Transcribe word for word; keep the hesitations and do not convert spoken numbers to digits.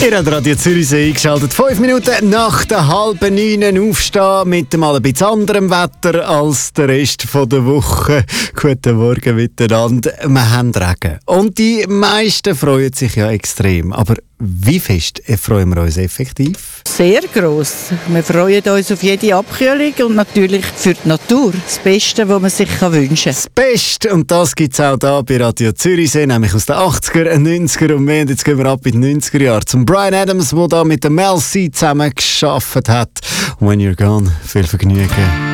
Ihr habt Radio Zürichsee eingeschaltet. Fünf Minuten nach der halben neun aufstehen mit dem ein bisschen anderem Wetter als der Rest der Woche. Guten Morgen miteinander. Wir haben Regen. Und die meisten freuen sich ja extrem. Aber wie fest freuen wir uns effektiv? Sehr gross. Wir freuen uns auf jede Abkühlung und natürlich für die Natur. Das Beste, was man sich wünschen kann. Das Beste, und das gibt es auch hier bei Radio Zürichsee, nämlich aus den achtziger, neunziger und mehr. Und jetzt gehen wir ab in die neunziger Jahre zum Bryan Adams, der da mit der Mel C zusammen gearbeitet hat. When You're Gone, viel Vergnügen.